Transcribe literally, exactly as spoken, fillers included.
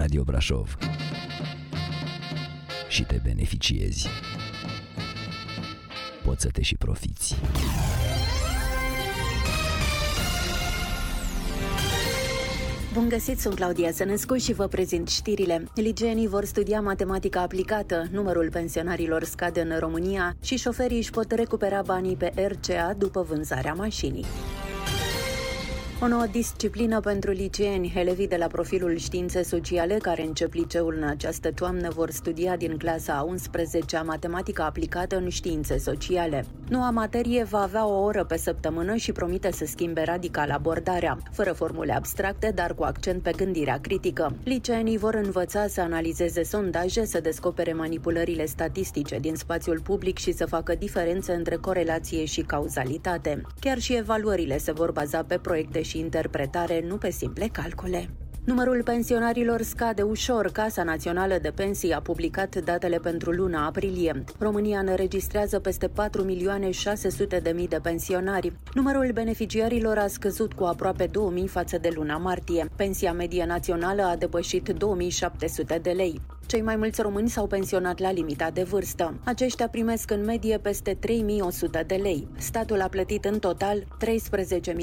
Radio Brașov și te beneficiezi. Poți să te și profiți. Bun găsit, sunt Claudia Sănescu și vă prezint știrile. Licenii vor studia matematică aplicată, numărul pensionarilor scade în România și șoferii își pot recupera banii pe R C A după vânzarea mașinii. O nouă disciplină pentru liceeni. Elevii de la profilul științe sociale care încep liceul în această toamnă vor studia din clasa a unsprezecea matematică aplicată în științe sociale. Noua materie va avea o oră pe săptămână și promite să schimbe radical abordarea, fără formule abstracte, dar cu accent pe gândirea critică. Liceenii vor învăța să analizeze sondaje, să descopere manipulările statistice din spațiul public și să facă diferențe între corelație și cauzalitate. Chiar și evaluările se vor baza pe proiecte și interpretare, nu pe simple calcule. Numărul pensionarilor scade ușor. Casa Națională de Pensii a publicat datele pentru luna aprilie. România înregistrează peste patru milioane șase sute de mii de pensionari. Numărul beneficiarilor a scăzut cu aproape două mii față de luna martie. Pensia medie națională a depășit două mii șapte sute de lei. Cei mai mulți români s-au pensionat la limita de vârstă. Aceștia primesc în medie peste trei mii o sută de lei. Statul a plătit în total treisprezece